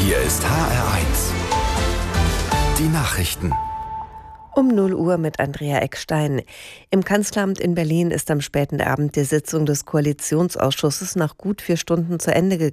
Hier ist HR1. Die Nachrichten. Um 0 Uhr mit Andrea Eckstein. Im Kanzleramt in Berlin ist am späten Abend die Sitzung des Koalitionsausschusses nach gut 4 Stunden zu Ende